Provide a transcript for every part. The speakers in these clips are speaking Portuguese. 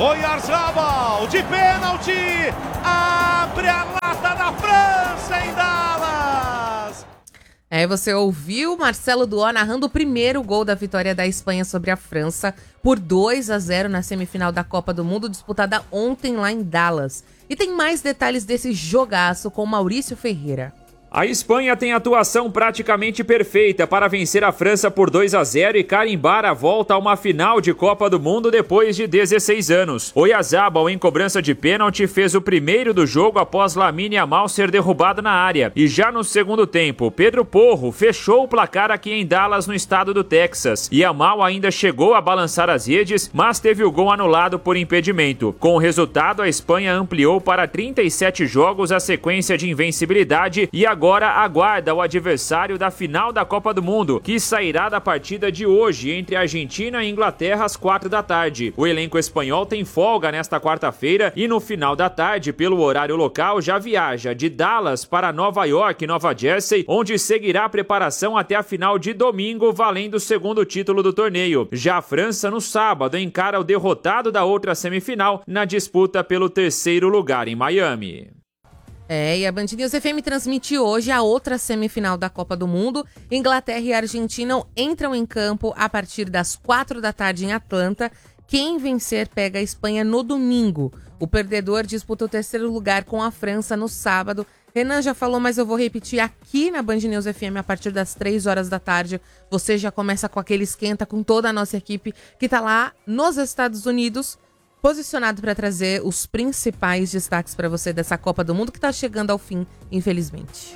Oyarzabal de pênalti, abre a lata da França em Dallas. Você ouviu Marcelo Duó narrando o primeiro gol da vitória da Espanha sobre a França por 2-0 na semifinal da Copa do Mundo, disputada ontem lá em Dallas. E tem mais detalhes desse jogaço com Maurício Ferreira. A Espanha tem atuação praticamente perfeita para vencer a França por 2-0 e carimbar a volta a uma final de Copa do Mundo depois de 16 anos. Oyarzabal, em cobrança de pênalti, fez o primeiro do jogo após Lamine Yamal ser derrubado na área. E já no segundo tempo, Pedro Porro fechou o placar aqui em Dallas, no estado do Texas. Yamal ainda chegou a balançar as redes, mas teve o gol anulado por impedimento. Com o resultado, a Espanha ampliou para 37 jogos a sequência de invencibilidade e agora aguarda o adversário da final da Copa do Mundo, que sairá da partida de hoje entre Argentina e Inglaterra às 16h. O elenco espanhol tem folga nesta quarta-feira e no final da tarde, pelo horário local, já viaja de Dallas para Nova York e Nova Jersey, onde seguirá a preparação até a final de domingo, valendo o segundo título do torneio. Já a França, no sábado, encara o derrotado da outra semifinal na disputa pelo terceiro lugar em Miami. E a Band News FM transmite hoje a outra semifinal da Copa do Mundo. Inglaterra e Argentina entram em campo a partir das 16h em Atlanta. Quem vencer pega a Espanha no domingo. O perdedor disputa o terceiro lugar com a França no sábado. Renan já falou, mas eu vou repetir aqui na Band News FM a partir das 15h. Você já começa com aquele esquenta com toda a nossa equipe que está lá nos Estados Unidos, posicionado para trazer os principais destaques para você dessa Copa do Mundo que está chegando ao fim, infelizmente.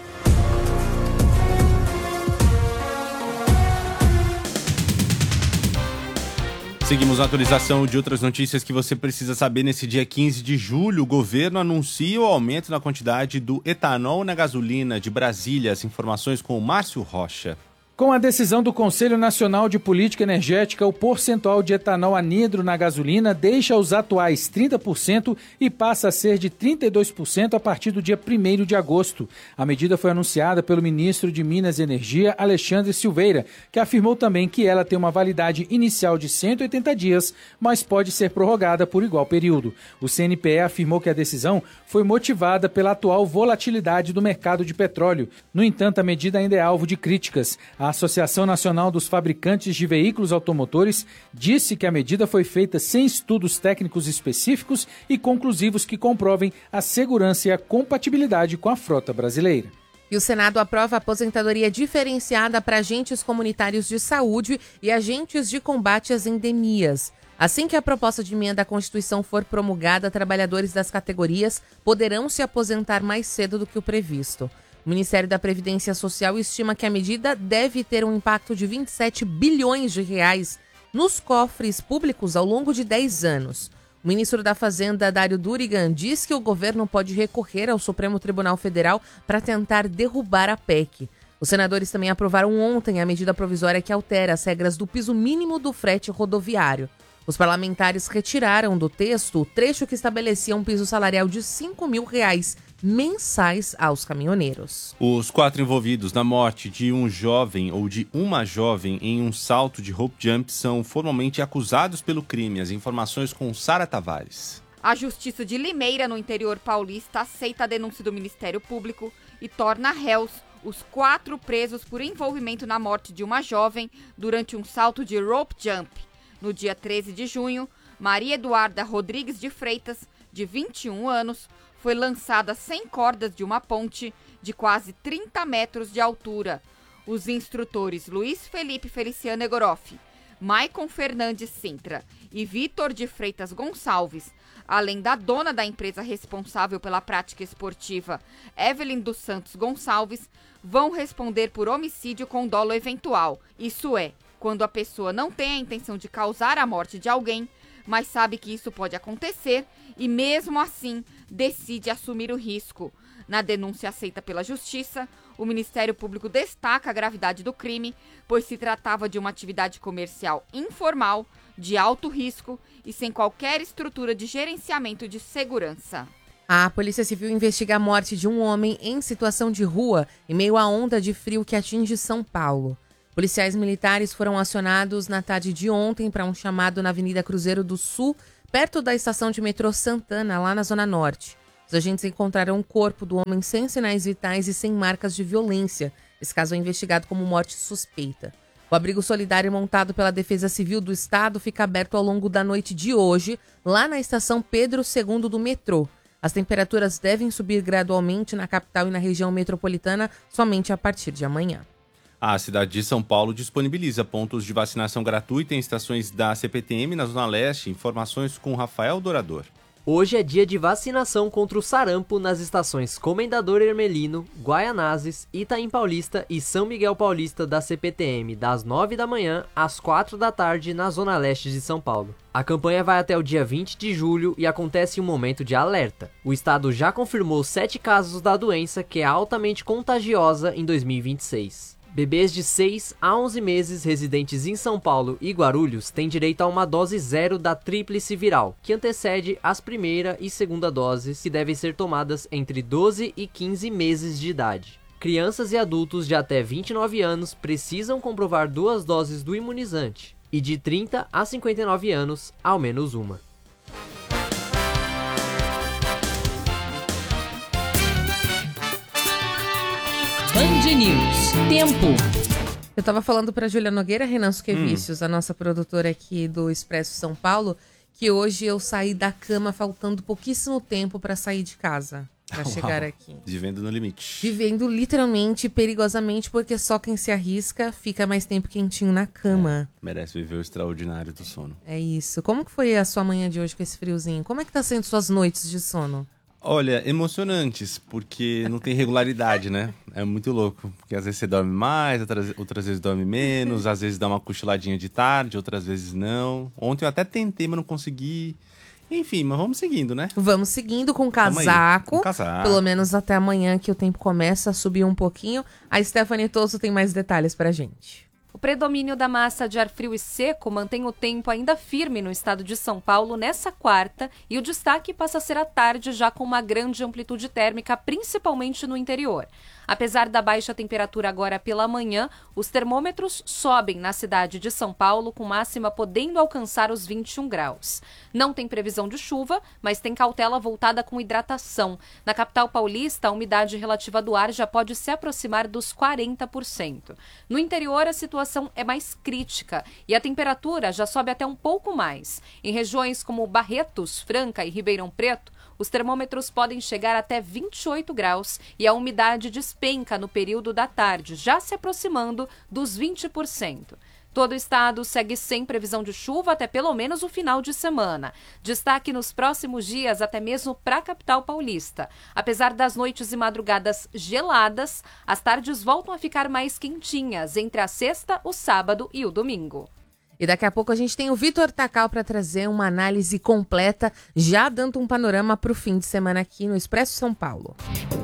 Seguimos a atualização de outras notícias que você precisa saber nesse dia 15 de julho. O governo anuncia o aumento na quantidade do etanol na gasolina de Brasília. As informações com o Márcio Rocha. Com a decisão do Conselho Nacional de Política Energética, o percentual de etanol anidro na gasolina deixa os atuais 30% e passa a ser de 32% a partir do dia 1º de agosto. A medida foi anunciada pelo ministro de Minas e Energia, Alexandre Silveira, que afirmou também que ela tem uma validade inicial de 180 dias, mas pode ser prorrogada por igual período. O CNPE afirmou que a decisão foi motivada pela atual volatilidade do mercado de petróleo. No entanto, a medida ainda é alvo de críticas. A Associação Nacional dos Fabricantes de Veículos Automotores disse que a medida foi feita sem estudos técnicos específicos e conclusivos que comprovem a segurança e a compatibilidade com a frota brasileira. E o Senado aprova a aposentadoria diferenciada para agentes comunitários de saúde e agentes de combate às endemias. Assim que a proposta de emenda à Constituição for promulgada, trabalhadores das categorias poderão se aposentar mais cedo do que o previsto. O Ministério da Previdência Social estima que a medida deve ter um impacto de 27 bilhões de reais nos cofres públicos ao longo de 10 anos. O ministro da Fazenda, Dário Durigan, diz que o governo pode recorrer ao Supremo Tribunal Federal para tentar derrubar a PEC. Os senadores também aprovaram ontem a medida provisória que altera as regras do piso mínimo do frete rodoviário. Os parlamentares retiraram do texto o trecho que estabelecia um piso salarial de R$ 5.000 mensais aos caminhoneiros. Os 4 envolvidos na morte de um jovem ou de uma jovem em um salto de rope jump são formalmente acusados pelo crime. As informações com Sara Tavares. A Justiça de Limeira, no interior paulista, aceita a denúncia do Ministério Público e torna réus os 4 presos por envolvimento na morte de uma jovem durante um salto de rope jump. No dia 13 de junho, Maria Eduarda Rodrigues de Freitas, de 21 anos, foi lançada sem cordas de uma ponte de quase 30 metros de altura. Os instrutores Luiz Felipe Feliciano Egoroff, Maicon Fernandes Sintra e Vitor de Freitas Gonçalves, além da dona da empresa responsável pela prática esportiva, Evelyn dos Santos Gonçalves, vão responder por homicídio com dolo eventual. Isso é, quando a pessoa não tem a intenção de causar a morte de alguém, mas sabe que isso pode acontecer e, mesmo assim, decide assumir o risco. Na denúncia aceita pela Justiça, o Ministério Público destaca a gravidade do crime, pois se tratava de uma atividade comercial informal, de alto risco e sem qualquer estrutura de gerenciamento de segurança. A Polícia Civil investiga a morte de um homem em situação de rua em meio à onda de frio que atinge São Paulo. Policiais militares foram acionados na tarde de ontem para um chamado na Avenida Cruzeiro do Sul, perto da estação de metrô Santana, lá na Zona Norte. Os agentes encontraram o corpo do homem sem sinais vitais e sem marcas de violência. Esse caso é investigado como morte suspeita. O abrigo solidário montado pela Defesa Civil do Estado fica aberto ao longo da noite de hoje, lá na estação Pedro II do metrô. As temperaturas devem subir gradualmente na capital e na região metropolitana somente a partir de amanhã. A cidade de São Paulo disponibiliza pontos de vacinação gratuita em estações da CPTM na Zona Leste. Informações com Rafael Dorador. Hoje é dia de vacinação contra o sarampo nas estações Comendador Hermelino, Guaianazes, Itaim Paulista e São Miguel Paulista da CPTM, das 9 da manhã às 4 da tarde na Zona Leste de São Paulo. A campanha vai até o dia 20 de julho e acontece em um momento de alerta. O estado já confirmou 7 casos da doença, que é altamente contagiosa, em 2026. Bebês de 6 a 11 meses residentes em São Paulo e Guarulhos têm direito a uma dose 0 da tríplice viral, que antecede as primeira e segunda doses, que devem ser tomadas entre 12 e 15 meses de idade. Crianças e adultos de até 29 anos precisam comprovar 2 doses do imunizante, e de 30 a 59 anos, ao menos uma. Band News. Tempo. Eu tava falando pra Júlia Nogueira, Renan Suquevicius, a nossa produtora aqui do Expresso São Paulo, que hoje eu saí da cama faltando pouquíssimo tempo pra sair de casa, pra chegar aqui. Vivendo no limite. Vivendo literalmente, perigosamente, porque só quem se arrisca fica mais tempo quentinho na cama. Merece viver o extraordinário do sono. É isso. Como que foi a sua manhã de hoje com esse friozinho? Como é que tá sendo suas noites de sono? Olha, emocionantes, porque não tem regularidade, né? É muito louco, porque às vezes você dorme mais, outras vezes dorme menos, às vezes dá uma cochiladinha de tarde, outras vezes não. Ontem eu até tentei, mas não consegui. Enfim, mas vamos seguindo, né? Vamos seguindo com casaco, com casaco. Pelo menos até amanhã, que o tempo começa a subir um pouquinho. A Stephanie Tosso tem mais detalhes pra gente. O predomínio da massa de ar frio e seco mantém o tempo ainda firme no estado de São Paulo nessa quarta, e o destaque passa a ser à tarde, já com uma grande amplitude térmica, principalmente no interior. Apesar da baixa temperatura agora pela manhã, os termômetros sobem na cidade de São Paulo, com máxima podendo alcançar os 21 graus. Não tem previsão de chuva, mas tem cautela voltada com hidratação. Na capital paulista, a umidade relativa do ar já pode se aproximar dos 40%. No interior, a situação é mais crítica e a temperatura já sobe até um pouco mais. Em regiões como Barretos, Franca e Ribeirão Preto, os termômetros podem chegar até 28 graus e a umidade despenca no período da tarde, já se aproximando dos 20%. Todo o estado segue sem previsão de chuva até pelo menos o final de semana. Destaque nos próximos dias até mesmo para a capital paulista. Apesar das noites e madrugadas geladas, as tardes voltam a ficar mais quentinhas entre a sexta, o sábado e o domingo. E daqui a pouco a gente tem o Vitor Tacal para trazer uma análise completa, já dando um panorama para o fim de semana aqui no Expresso São Paulo.